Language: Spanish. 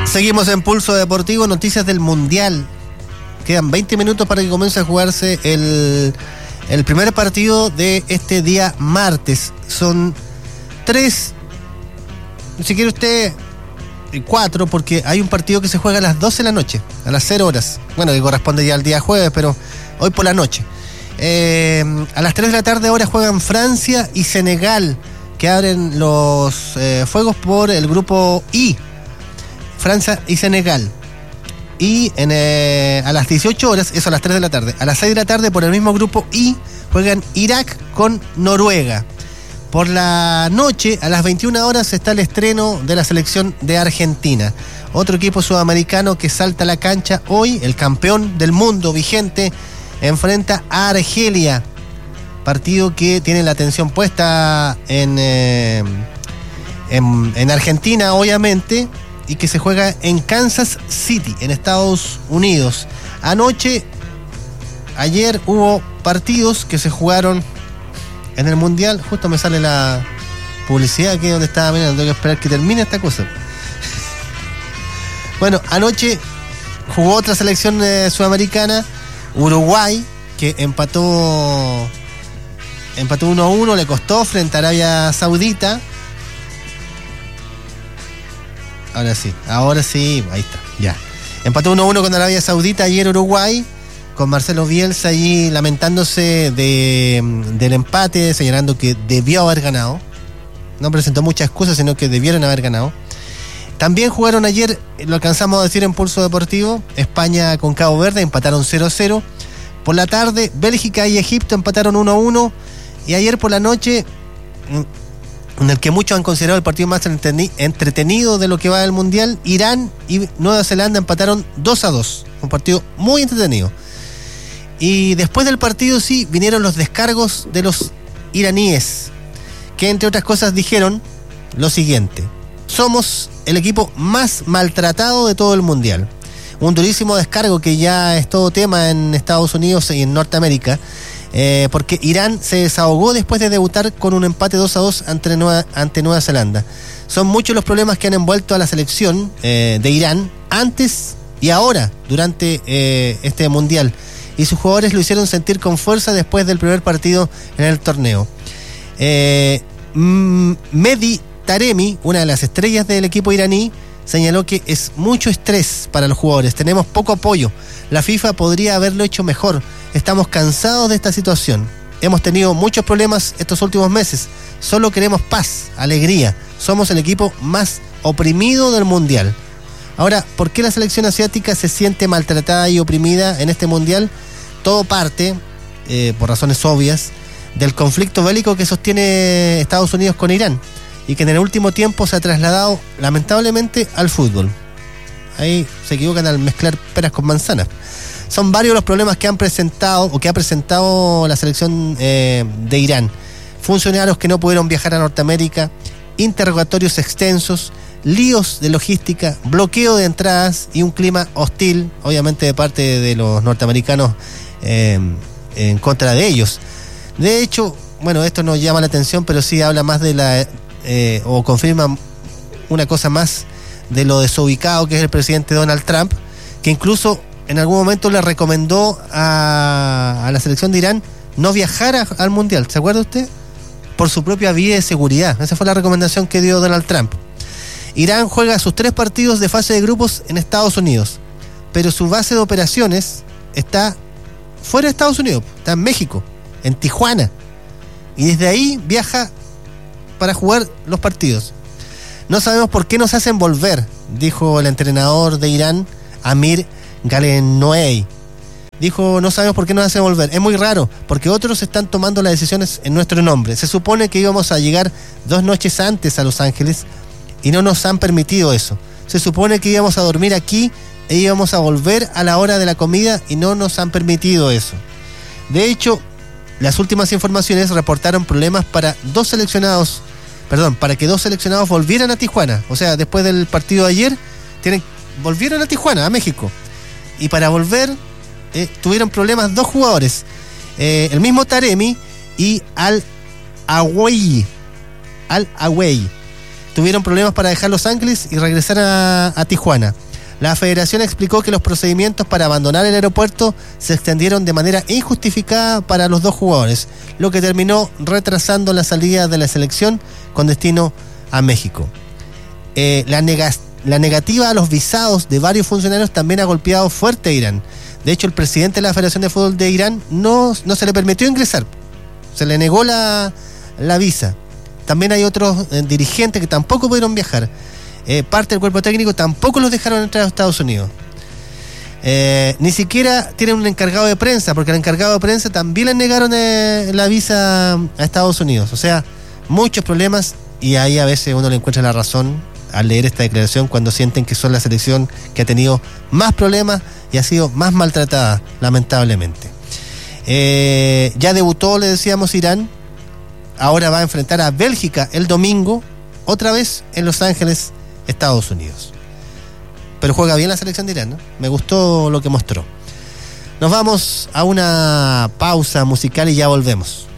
Seguimos en Pulso Deportivo, noticias del Mundial. Quedan 20 minutos para que comience a jugarse el primer partido de este día martes. Son 3, si quiere usted, 4, porque hay un partido que se juega a las 12 de la noche, a las 0 horas. Bueno, que corresponde ya al día jueves, pero hoy por la noche. A las 3 de la tarde ahora juegan Francia y Senegal, que abren los fuegos por el grupo I. Francia y Senegal. Y a las 18 horas, eso a las 3 de la tarde, a las 6 de la tarde por el mismo grupo I, juegan Irak con Noruega. Por la noche, a las 21 horas, está el estreno de la selección de Argentina. Otro equipo sudamericano que salta a la cancha hoy, el campeón del mundo vigente, enfrenta a Argelia. Partido que tiene la atención puesta en Argentina, obviamente, y que se juega en Kansas City, en Estados Unidos. Ayer hubo partidos que se jugaron en el Mundial. Justo me sale la publicidad aquí donde estaba mirando. Tengo que esperar que termine esta cosa. Bueno, anoche jugó otra selección sudamericana, Uruguay, que empató 1-1, le costó frente a Arabia Saudita. Ahora sí, ahí está, ya. Empató 1-1 con Arabia Saudita ayer Uruguay, con Marcelo Bielsa allí lamentándose del empate, señalando que debió haber ganado. No presentó muchas excusas, sino que debieron haber ganado. También jugaron ayer, lo alcanzamos a decir en Pulso Deportivo, España con Cabo Verde, empataron 0-0. Por la tarde, Bélgica y Egipto empataron 1-1. Y ayer por la noche, en el que muchos han considerado el partido más entretenido de lo que va del Mundial, Irán y Nueva Zelanda empataron 2-2. Un partido muy entretenido. Y después del partido sí vinieron los descargos de los iraníes, que entre otras cosas dijeron lo siguiente: somos el equipo más maltratado de todo el Mundial. Un durísimo descargo que ya es todo tema en Estados Unidos y en Norteamérica, porque Irán se desahogó después de debutar con un empate 2-2 ante Nueva Zelanda. Son muchos los problemas que han envuelto a la selección de Irán antes y ahora durante este Mundial, y sus jugadores lo hicieron sentir con fuerza después del primer partido en el torneo. Mehdi Taremi, una de las estrellas del equipo iraní, señaló que es mucho estrés para los jugadores, tenemos poco apoyo, la FIFA podría haberlo hecho mejor, estamos cansados de esta situación, hemos tenido muchos problemas estos últimos meses, solo queremos paz, alegría, somos el equipo más oprimido del Mundial. Ahora, ¿por qué la selección asiática se siente maltratada y oprimida en este Mundial? Todo parte, por razones obvias, del conflicto bélico que sostiene Estados Unidos con Irán, y que en el último tiempo se ha trasladado lamentablemente al fútbol. Ahí se equivocan al mezclar peras con manzanas. Son varios los problemas que han presentado o que ha presentado la selección de Irán. Funcionarios que no pudieron viajar a Norteamérica, interrogatorios extensos, líos de logística, bloqueo de entradas y un clima hostil, obviamente de parte de los norteamericanos en contra de ellos. De hecho, bueno, esto nos llama la atención, pero sí habla más de o confirma una cosa más de lo desubicado que es el presidente Donald Trump, que incluso en algún momento le recomendó a la selección de Irán no viajar al Mundial, ¿se acuerda usted? Por su propia vía de seguridad. Esa fue la recomendación que dio Donald Trump. Irán juega sus 3 partidos de fase de grupos en Estados Unidos, pero su base de operaciones está fuera de Estados Unidos, está en México, en Tijuana, y desde ahí viaja para jugar los partidos. No sabemos por qué nos hacen volver, dijo el entrenador de Irán, Amir Galenoei. Dijo, no sabemos por qué nos hacen volver. Es muy raro, porque otros están tomando las decisiones en nuestro nombre. Se supone que íbamos a llegar 2 noches antes a Los Ángeles y no nos han permitido eso. Se supone que íbamos a dormir aquí e íbamos a volver a la hora de la comida y no nos han permitido eso. De hecho, las últimas informaciones reportaron problemas para que 2 seleccionados volvieran a Tijuana. O sea, después del partido de ayer, volvieron a Tijuana, a México. Y para volver, tuvieron problemas 2 jugadores. El mismo Taremi y Al-Awei. tuvieron problemas para dejar Los Ángeles y regresar a Tijuana. La federación explicó que los procedimientos para abandonar el aeropuerto se extendieron de manera injustificada para los dos jugadores, lo que terminó retrasando la salida de la selección con destino a México. La negativa a los visados de varios funcionarios también ha golpeado fuerte a Irán. De hecho, el presidente de la Federación de Fútbol de Irán no se le permitió ingresar, se le negó la visa. También hay otros dirigentes que tampoco pudieron viajar. Parte del cuerpo técnico tampoco los dejaron entrar a Estados Unidos. Ni siquiera tienen un encargado de prensa, porque al encargado de prensa también le negaron la visa a Estados Unidos. O sea, muchos problemas, y ahí a veces uno le encuentra la razón al leer esta declaración, cuando sienten que son la selección que ha tenido más problemas y ha sido más maltratada, lamentablemente. Ya debutó, le decíamos, Irán. Ahora va a enfrentar a Bélgica el domingo, otra vez en Los Ángeles, Estados Unidos. Pero juega bien la selección de Irán, ¿no? Me gustó lo que mostró. Nos vamos a una pausa musical y ya volvemos.